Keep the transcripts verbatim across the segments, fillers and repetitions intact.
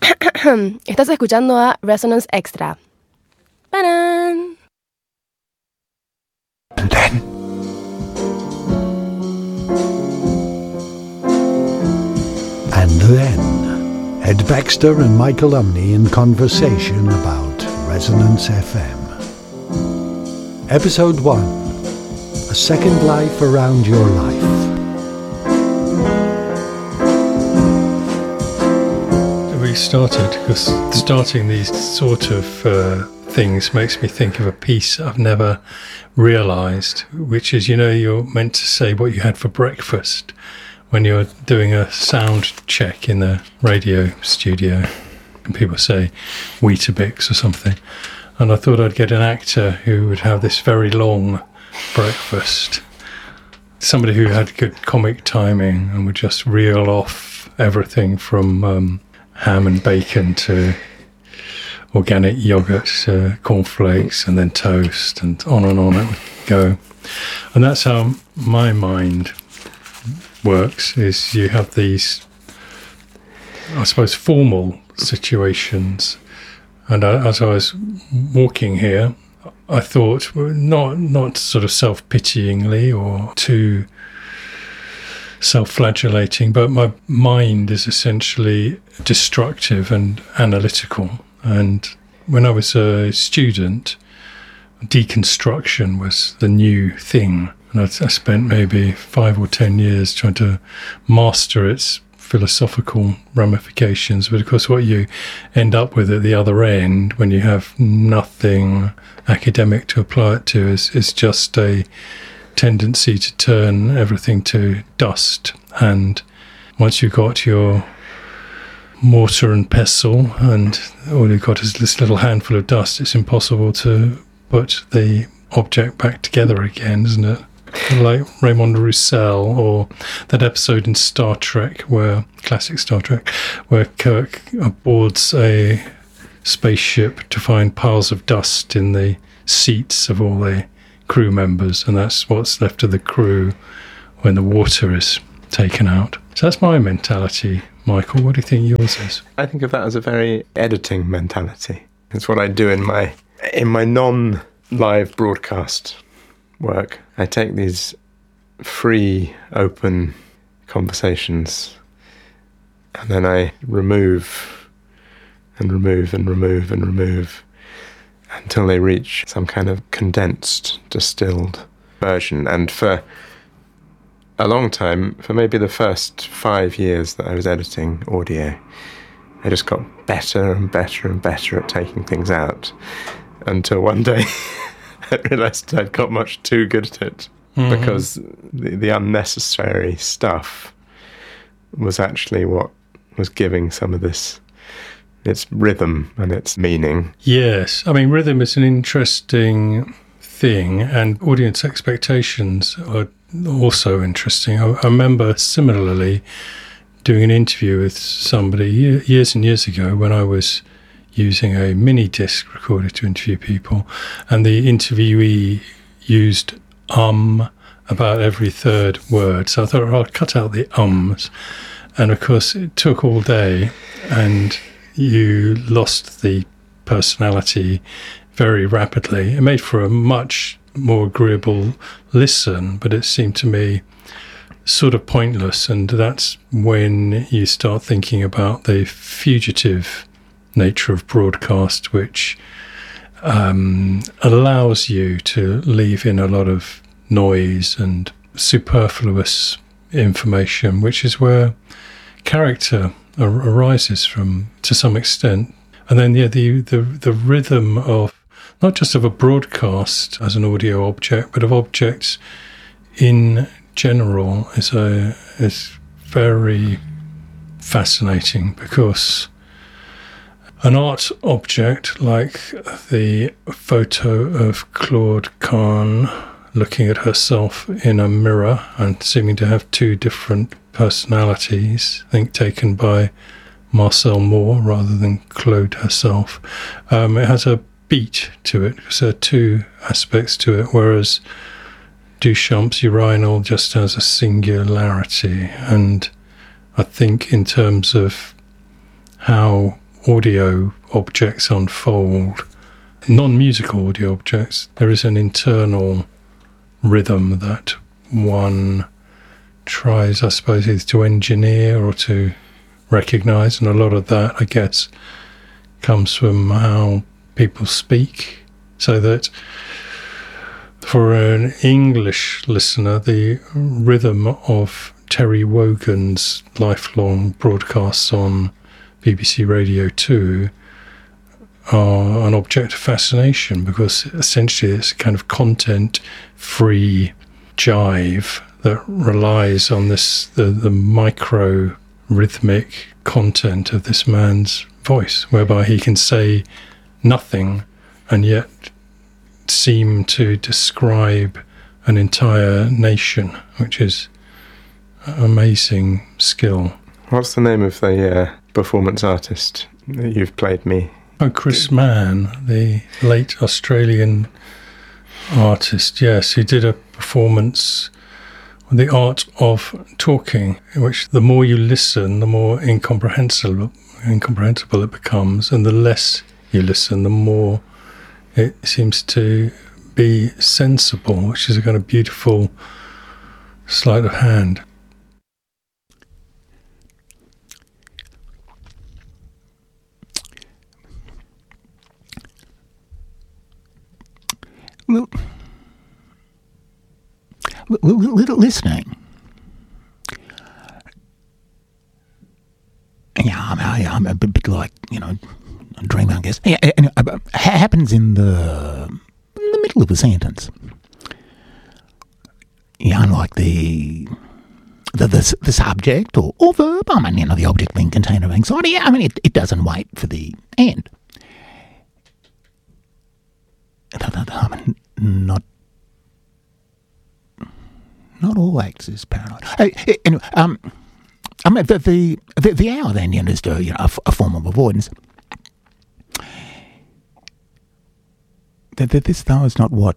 Estás escuchando a Resonance Extra. ¡Paran! And then And then Ed Baxter and Michael Umney in conversation about Resonance F M. Episode one, A Second Life Around Your Life. We started, because starting these sort of uh, things makes me think of a piece I've never realised, which is, you know, you're meant to say what you had for breakfast when you're doing a sound check in the radio studio, and people say Weetabix or something. And I thought I'd get an actor who would have this very long breakfast, somebody who had good comic timing and would just reel off everything from um, ham and bacon to organic yogurt to cornflakes and then toast, and on and on it would go. And that's how my mind works, is you have these, I suppose, formal situations. And I, as I was walking here, I thought, not not sort of self-pityingly or too self-flagellating, but my mind is essentially destructive and analytical. And when I was a student, deconstruction was the new thing. And I, I spent maybe five or ten years trying to master its philosophical ramifications. But of course, what you end up with at the other end, when you have nothing academic to apply it to, is, is just a tendency to turn everything to dust. And once you've got your mortar and pestle and all you've got is this little handful of dust, it's impossible to put the object back together again, isn't it? Like Raymond Roussel, or that episode in Star Trek, where classic Star Trek, where Kirk boards a spaceship to find piles of dust in the seats of all the crew members, and that's what's left of the crew when the water is taken out. So that's my mentality. Michael, what do you think yours is? I think of that as a very editing mentality. It's what I do in my in my non-live broadcast work. I take these free, open conversations and then I remove and remove and remove and remove until they reach some kind of condensed, distilled version. And for a long time, for maybe the first five years that I was editing audio, I just got better and better and better at taking things out, until one day I realised I'd got much too good at it, mm-hmm. because the, the unnecessary stuff was actually what was giving some of this its rhythm and its meaning. Yes, I mean, rhythm is an interesting thing, and audience expectations are also interesting. I, I remember similarly doing an interview with somebody years and years ago when I was using a mini disc recorder to interview people, and the interviewee used um about every third word. So I thought, oh, I'll cut out the ums. And of course, it took all day, and you lost the personality very rapidly. It made for a much more agreeable listen, but it seemed to me sort of pointless. And that's when you start thinking about the fugitive nature of broadcast, which um, allows you to leave in a lot of noise and superfluous information, which is where character ar- arises from to some extent. And then yeah, the, the the rhythm of not just of a broadcast as an audio object, but of objects in general is a is very fascinating, because an art object like the photo of Claude Kahn looking at herself in a mirror and seeming to have two different personalities, I think taken by Marcel Moore rather than Claude herself. Um, it has a beat to it, because there are two aspects to it, whereas Duchamp's urinal just has a singularity. And I think in terms of how audio objects unfold, non-musical audio objects, there is an internal rhythm that one tries, I suppose, either to engineer or to recognise, and a lot of that, I guess, comes from how people speak, so that for an English listener, the rhythm of Terry Wogan's lifelong broadcasts on B B C Radio two are an object of fascination, because essentially it's a kind of content-free jive that relies on this the, the micro rhythmic content of this man's voice, whereby he can say nothing and yet seem to describe an entire nation, which is an amazing skill. What's the name of the uh, performance artist that you've played me? Oh, Chris Mann, the late Australian artist, yes, he did a performance, The Art of Talking, in which the more you listen, the more incomprehensible, incomprehensible it becomes, and the less you listen, the more it seems to be sensible, which is a kind of beautiful sleight of hand. Well, little listening. Yeah, I'm, I'm a bit like, you know, a dream, I guess. Yeah, and it happens in the in the middle of a sentence. Yeah, unlike the the the, the subject or, or verb. I mean, you know, the object being container of anxiety. Yeah, I mean, it, it doesn't wait for the end. I mean, not not all acts is paranoid. Hey, anyway, um, I mean, the the the, the hour then, you know, is to, you know, a, a form of avoidance. That this though is not what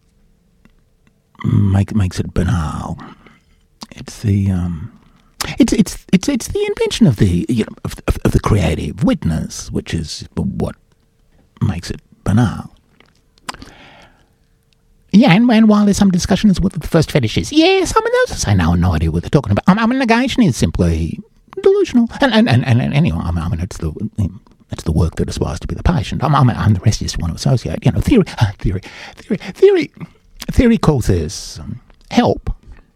make, makes it banal. It's the um, it's it's it's it's the invention of the, you know, of, of, of the creative witness, which is what makes it banal. Yeah, and, and while there's some discussion as to what the first fetish is, yes, I mean, those who say no, no idea what they're talking about. I mean, I mean negation is simply delusional, and and, and, and anyway, I mean, I mean, it's the it's the work that aspires to be the patient. I mean, I mean, the rest is want to associate. You know, theory, uh, theory, theory, theory, theory calls this um, help.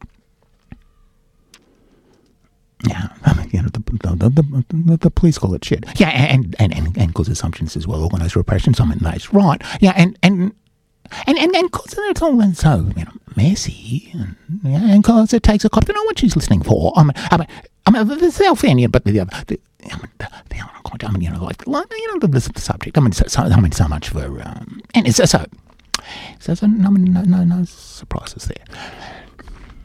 Yeah, I mean, you know, the the, the, the the police call it shit. Yeah, and and and, and cause assumptions as well, organised repression. I mean, that's right. Yeah, and and. And and and cause it's all so, you know, messy, and yeah, and cause it takes a cop to know what she's listening for. I mean, I mean, I mean, the self-opinion, but the other, the, I mean, the, the other, I mean, you know, like, like you know, the, the subject. I mean, so, so I mean, so much for, um, and it's so, so, so, so I mean, no, no, no surprises there.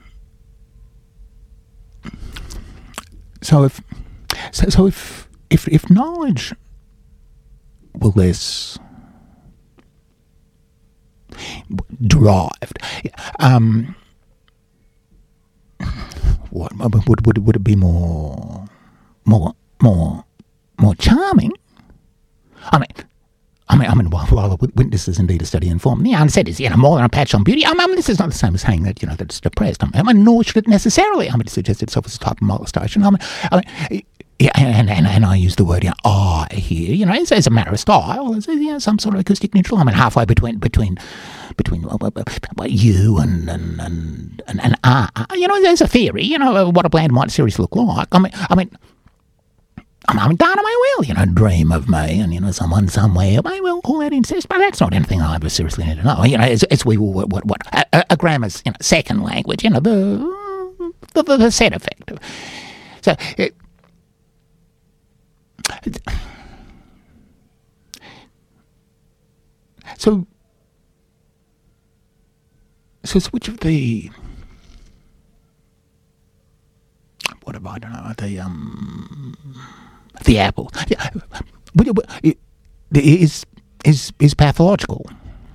So if, so, so if, if, if knowledge were less derived, um, what would would would it be more, more, more, more charming? I mean, I mean, I mean, while, while the witness is indeed a study in form, the answer is, you know, more than a patch on beauty. I mean, this is not the same as saying that, you know, that it's depressed. I mean, nor should it necessarily. I mean, suggest itself as a type of molestation. I mean, I mean. Yeah, and, and and I use the word, you know, I here, you know, as, as a matter of style, as, you know, some sort of acoustic neutral. I mean, halfway between between between uh, uh, you and and and and, and I, you know, there's a theory, you know, what a bland white series look like. I mean, I mean, I mean, Dana may well, you know, dream of me, and you know, someone somewhere may well call that incest, but that's not anything I ever seriously need to know. You know, as, as we will, what what, what a, a grammar's, you know, second language, you know, the the, the, the set effect. So. It, So, so which of the, what have I, I don't know, the, um, the apple, yeah, is, is, is pathological.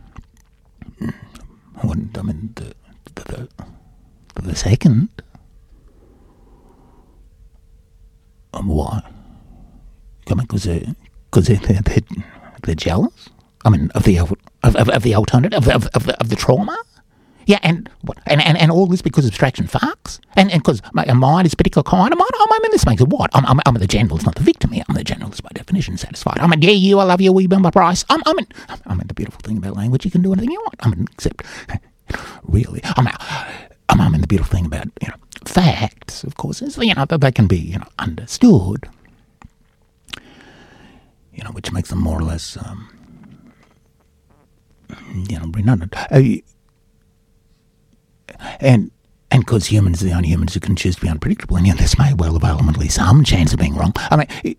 I mean, the, the, the, the second, um, why? I mean, because because they're, they're, they're, they're jealous. I mean, of the of, of, of the alternative, of, of, of, the, of the trauma. Yeah, and and, and and all this because abstraction fucks, and and because my mind is a particular kind of mind. I mean, this makes it what? I'm, I'm, I'm the generalist, not the victim here. I'm the generalist by definition, satisfied. I mean, yeah, you, I love you, we bumper price. I'm, I mean, I mean, the beautiful thing about language, you can do anything you want. I mean, except, really, I mean, I mean, the beautiful thing about, you know, facts, of course, is, you know, that they can be, you know, understood, you know, which makes them more or less, um, you know, redundant. Uh, And and because humans are the only humans who can choose to be unpredictable, and yet this may well have ultimately some chance of being wrong. I mean, it,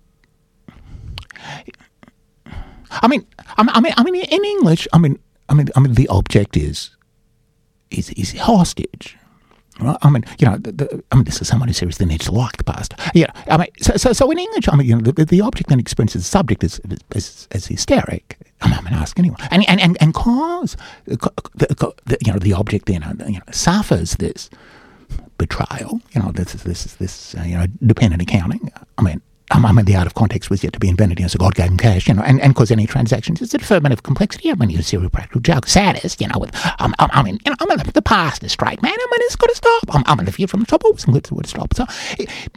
I mean, I mean, I mean, in English, I mean, I mean, I mean, the object is is is hostage. Right? I mean, you know, the, the, I mean, this is someone who seriously needs to like the past. Yeah, I mean, so so, so in English, I mean, you know, the, the object then experiences the subject as as, as hysteric. I mean, I mean, ask anyone, and and and, and cause the, the, you know, the object then, you know, suffers this betrayal. You know, this is this is this uh, you know, dependent accounting. I mean. I mean, the art of context was yet to be invented, you know, so God gave him cash, you know, and, and cause any transactions, it's a deferment of complexity. I mean, you serial practical joke, saddest, you know, with, um, I, I mean, you know, I mean, the past is straight, man, I mean, it's got to stop. I, I mean, the view from the top always includes the word stop. So,